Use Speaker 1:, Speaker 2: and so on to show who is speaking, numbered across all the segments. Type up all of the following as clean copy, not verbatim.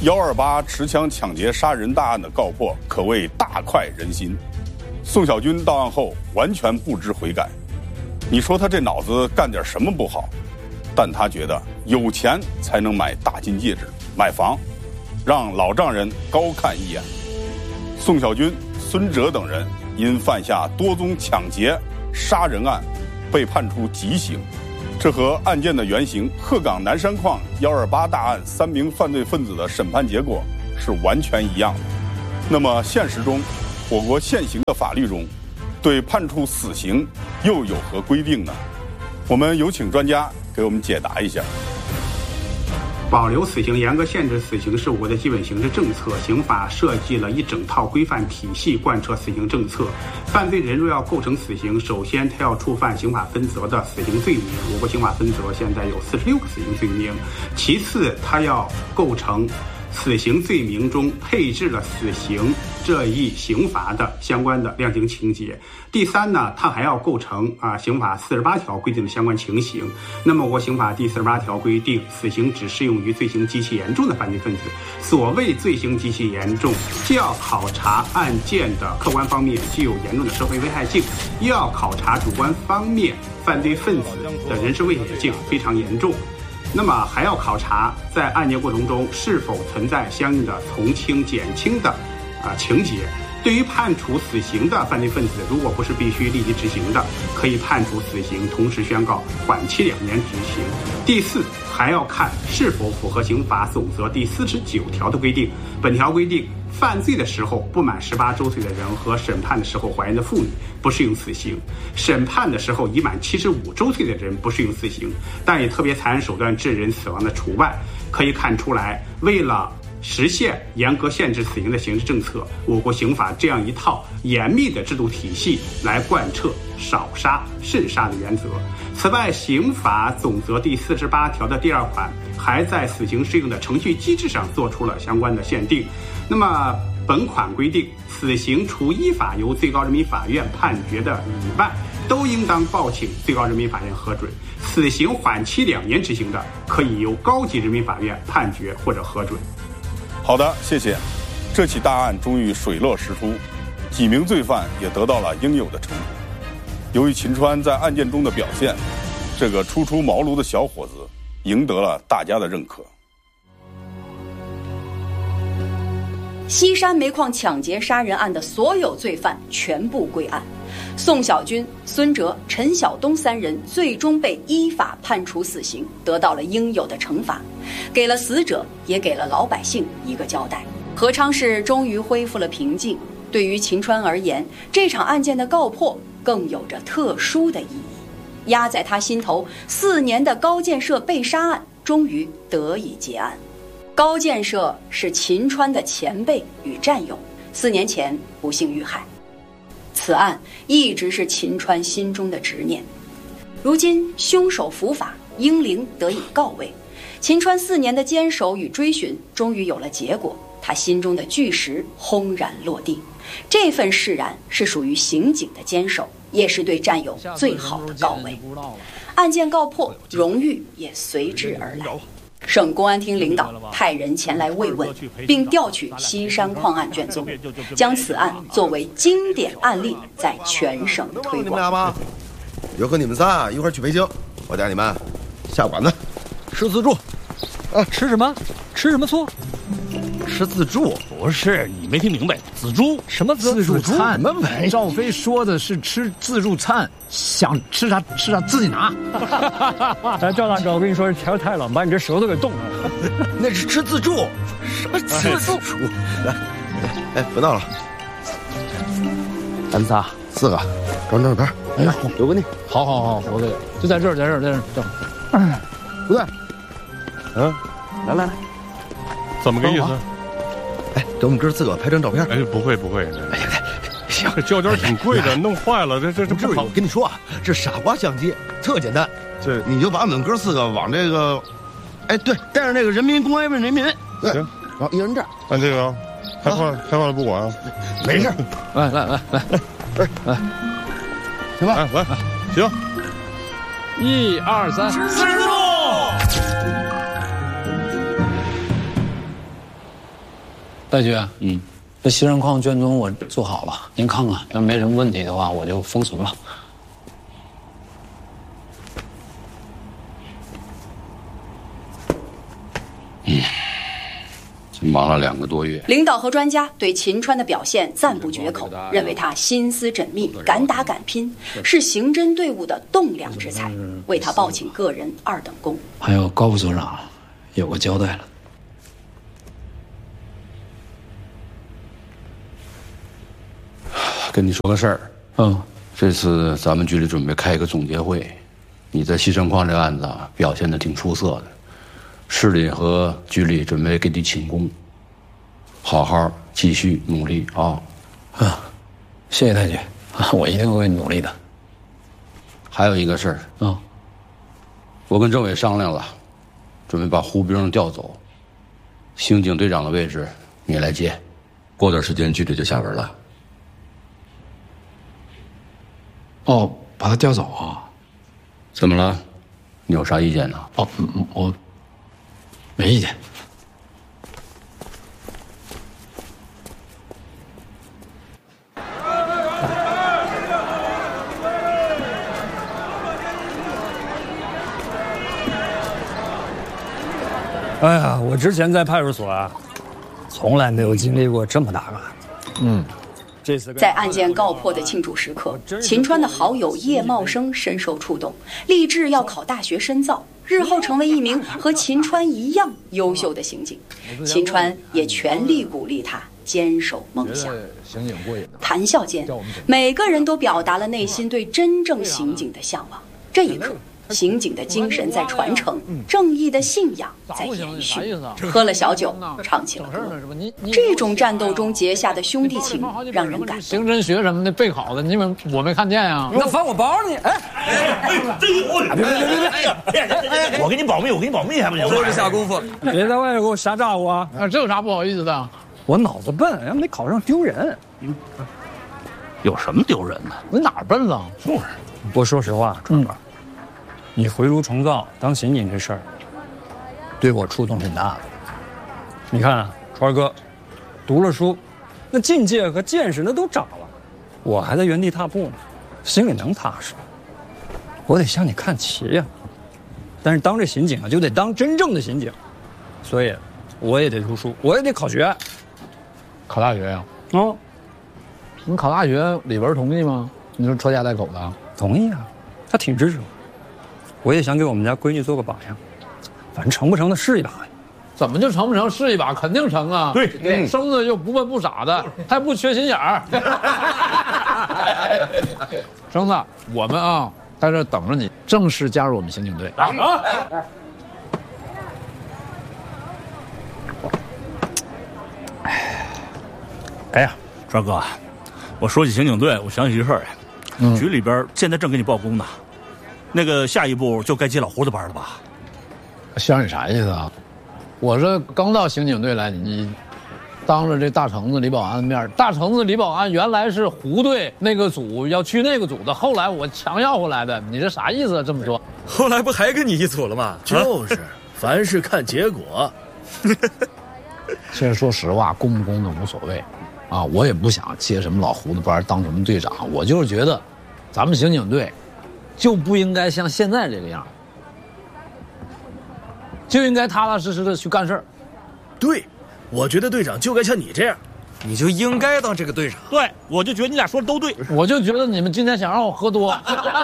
Speaker 1: 128持枪抢劫杀人大案的告破可谓大快人心。宋小军到案后完全不知悔改，你说他这脑子干点什么不好？但他觉得有钱才能买大金戒指、买房，让老丈人高看一眼。宋小军、孙哲等人因犯下多宗抢劫、杀人案，被判处极刑。这和案件的原型鹤岗南山矿128大案3名犯罪分子的审判结果是完全一样的。那么现实中，我国现行的法律中对判处死刑又有何规定呢？我们有请专家给我们解答一下。
Speaker 2: 保留死刑、严格限制死刑是我国的基本刑事政策。刑法设计了一整套规范体系贯彻死刑政策。犯罪人若要构成死刑，首先他要触犯刑法分则的死刑罪名，我国刑法分则现在有46个死刑罪名。其次，他要构成死刑罪名中配置了死刑这一刑罚的相关的量刑情节。第三呢，它还要构成刑法48条规定的相关情形。那么我国刑法第48条规定，死刑只适用于罪行极其严重的犯罪分子。所谓罪行极其严重，既要考察案件的客观方面具有严重的社会危害性，又要考察主观方面犯罪分子的人身危险性非常严重。那么还要考察在案件过程中是否存在相应的从轻、减轻的情节。对于判处死刑的犯罪分子，如果不是必须立即执行的，可以判处死刑，同时宣告缓期2年执行。第四，还要看是否符合刑法总则第49条的规定。本条规定，犯罪的时候不满18周岁的人和审判的时候怀孕的妇女不适用死刑，审判的时候已满75周岁的人不适用死刑，但以特别残忍手段致人死亡的除外。可以看出来，为了实现严格限制死刑的刑事政策，我国刑法这样一套严密的制度体系来贯彻少杀慎杀的原则。此外，刑法总则第48条的第2款还在死刑适用的程序机制上做出了相关的限定。那么本款规定，死刑除依法由最高人民法院判决的以外，都应当报请最高人民法院核准。死刑缓期2年执行的，可以由高级人民法院判决或者核准。
Speaker 1: 好的，谢谢。这起大案终于水落石出，几名罪犯也得到了应有的惩处。由于秦川在案件中的表现，这个初出茅庐的小伙子赢得了大家的认可。
Speaker 3: 西山煤矿抢劫杀人案的所有罪犯全部归案，宋小军、孙哲、陈晓东3人最终被依法判处死刑，得到了应有的惩罚，给了死者也给了老百姓一个交代。合昌市终于恢复了平静。对于秦川而言，这场案件的告破更有着特殊的意义。压在他心头4年的高建设被杀案终于得以结案。高建设是秦川的前辈与战友，4年前不幸遇害。此案一直是秦川心中的执念。如今凶手伏法，英灵得以告慰，秦川4年的坚守与追寻终于有了结果，他心中的巨石轰然落地。这份释然是属于刑警的坚守，也是对战友最好的告慰。案件告破，荣誉也随之而来。省公安厅领导派人前来慰问，并调取西山矿案卷宗，将此案作为经典案例在全省推广。你们俩吧，
Speaker 4: 有和你们仨一块去北京，我带你们下馆子，
Speaker 5: 吃自助。吃什么？吃什么醋？
Speaker 4: 吃自助。
Speaker 5: 不是，你没听明白，自助什么自助餐？
Speaker 4: 什么玩意？
Speaker 5: 赵飞说的是吃自助餐，想吃啥吃啥，自己拿。
Speaker 6: 赵大哥，我跟你说，这天太冷，把你这舌头给冻了。
Speaker 4: 那是吃自助。什么自助？来，不闹了。
Speaker 5: 咱仨
Speaker 4: 4个，张照片。
Speaker 5: 哎，
Speaker 4: 留个你。
Speaker 5: 好，我给就在这儿，在这儿。
Speaker 4: 不对。来，
Speaker 7: 怎么个意思？
Speaker 4: 哎，给我们哥4个拍张照片。
Speaker 7: 哎，不会。
Speaker 4: 哎呀，行，
Speaker 7: 这胶卷挺贵的，弄坏了，这不好。
Speaker 4: 我跟你说啊，这傻瓜相机特简单，这你就把我们哥4个往这个，哎，对，带上那个人民公安问人民。对，行，然后一人这儿。
Speaker 7: 按这个，害怕了不管啊。
Speaker 4: 没事。
Speaker 5: 来，
Speaker 4: 行吧？
Speaker 7: 来，行。
Speaker 5: 1、2、3，
Speaker 8: 吃自助。
Speaker 5: 戴局，这西山矿卷宗我做好了，您看看，要没什么问题的话，我就封存了。
Speaker 8: 忙了2个多月，
Speaker 3: 领导和专家对秦川的表现赞不绝口，认为他心思缜密、敢打敢拼，是刑侦队伍的栋梁之才，为他报请个人2等功。
Speaker 5: 还有高副所长有个交代了。
Speaker 8: 跟你说个事儿，这次咱们局里准备开一个总结会，你在西山矿这案子表现得挺出色的，市里和局里准备给你请功，好好继续努力啊！
Speaker 5: 谢谢戴局，我一定会努力的。
Speaker 8: 还有一个事儿，我跟政委商量了，准备把胡兵调走，刑警队长的位置你来接。
Speaker 9: 过段时间局里就下文了。
Speaker 5: 把他调走啊？
Speaker 8: 怎么了？你有啥意见呢？
Speaker 5: 我没意见。
Speaker 6: 哎呀，我之前在派出所啊，从来没有经历过这么大个案。
Speaker 3: 在案件告破的庆祝时刻，秦川的好友叶茂生深受触动，立志要考大学深造，日后成为一名和秦川一样优秀的刑警。秦川也全力鼓励他坚守梦想。谈笑间，每个人都表达了内心对真正刑警的向往。这一刻，刑警的精神在传承，正义的信仰在延续。喝了小酒，唱起了歌。这种战斗中结下的兄弟情让人感动。
Speaker 5: 刑侦学什么的备考的，我没看见呀？
Speaker 6: 那翻我包你！
Speaker 4: 别！我给你保密，还不行？
Speaker 6: 多下功夫，别在外头给我瞎咋呼啊！
Speaker 5: 这有啥不好意思的？
Speaker 6: 我脑子笨，要没考上丢人。
Speaker 4: 有什么丢人的？
Speaker 5: 我哪儿笨了？
Speaker 6: 不过说实话，川哥，你回炉重造当刑警这事儿，对我触动挺大的。你看啊，川哥，读了书，那境界和见识那都长了，我还在原地踏步呢，心里能踏实？我得向你看齐呀。但是当这刑警啊，就得当真正的刑警，所以我也得读书，我也得考学，
Speaker 5: 考大学呀？
Speaker 6: 你
Speaker 5: 考大学，李文同意吗？你说拖家带口的？
Speaker 6: 同意啊，他挺支持我。我也想给我们家闺女做个榜样，反正成不成的试一把。
Speaker 5: 怎么就成不成试一把？肯定成啊！
Speaker 6: 对，
Speaker 5: 生的又不笨不傻的，还不缺心眼儿。生子，我们啊，在这等着你正式加入我们刑警队。
Speaker 4: 哎呀，川哥，我说起刑警队，我想起一事儿来，局里边现在正给你报功呢。那个下一步就该接老胡的班了吧？
Speaker 5: 想你啥意思啊？我这刚到刑警队来，你当着这大橙子李保安的面，大橙子李保安原来是胡队那个组要去那个组的，后来我强要回来的，你这啥意思啊？这么说，
Speaker 10: 后来不还跟你一组了吗？就是，凡事看结果。
Speaker 5: 其实说实话，公不公的无所谓，啊，我也不想接什么老胡的班当什么队长，我就是觉得，咱们刑警队。就不应该像现在这个样，就应该踏踏实实的去干事儿。
Speaker 10: 对，我觉得队长就该像你这样，
Speaker 11: 你就应该当这个队长。
Speaker 4: 对，我就觉得你俩说的都对。
Speaker 5: 我就觉得你们今天想让我喝多。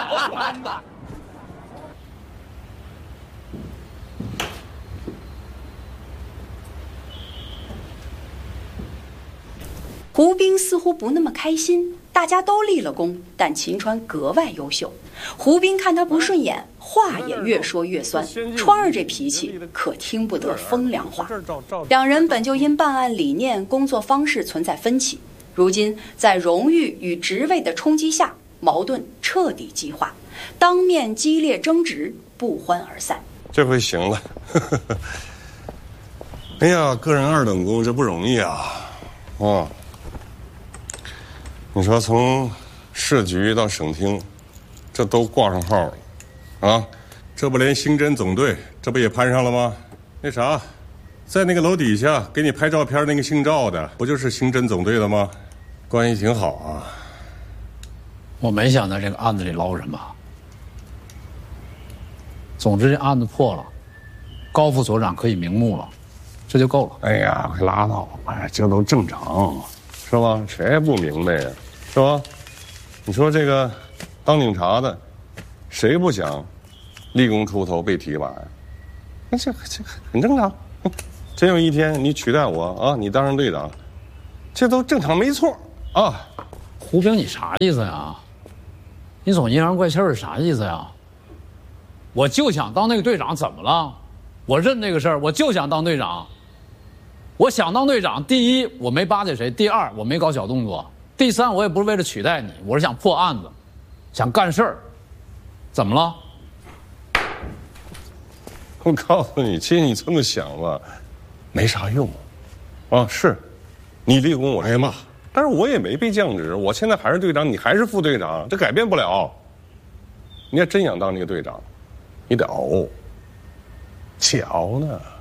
Speaker 3: 胡兵似乎不那么开心，大家都立了功，但秦川格外优秀。胡兵看他不顺眼，话也越说越酸。川儿这脾气可听不得风凉话。两人本就因办案理念、工作方式存在分歧，如今在荣誉与职位的冲击下，矛盾彻底激化，当面激烈争执，不欢而散。
Speaker 7: 这回行了。哎呀，个人2等功这不容易啊！你说从市局到省厅，这都挂上号了，啊，这不连刑侦总队这不也攀上了吗？那啥， 在那个楼底下给你拍照片那个姓赵的，不就是刑侦总队的吗？关系挺好啊。
Speaker 5: 我没想在这个案子里捞什么。总之这案子破了，高副所长可以瞑目了，这就够了。
Speaker 7: 哎呀，快拉倒吧！哎，这都正常，是吧？谁也不明白呀，是吧？你说这个当警察的，谁不想立功出头被提拔呀？那这很正常。真有一天你取代我啊，你当上队长，这都正常没错啊。
Speaker 5: 胡平，你啥意思呀？你总阴阳怪气儿啥意思呀？我就想当那个队长，怎么了？我认这个事儿，我就想当队长。我想当队长，第一我没巴结谁，第二我没搞小动作，第三我也不是为了取代你，我是想破案子，想干事儿。怎么了？
Speaker 7: 我告诉你，其实你这么想吧，没啥用。啊，是，你立功我挨骂，但是我也没被降职，我现在还是队长，你还是副队长，这改变不了。你要真想当那个队长，你得熬，且熬呢。